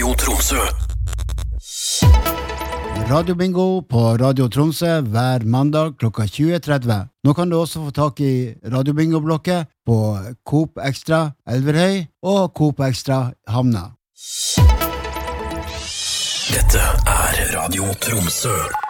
Radio Tromsø. Radio Bingo på Radio Tromsø hver mandag klokka 20.30. Nå kan du også få tak i Radio Bingo-blokket på Coop Extra Elverhøy og Coop Extra Hamna. Dette Radio Tromsø.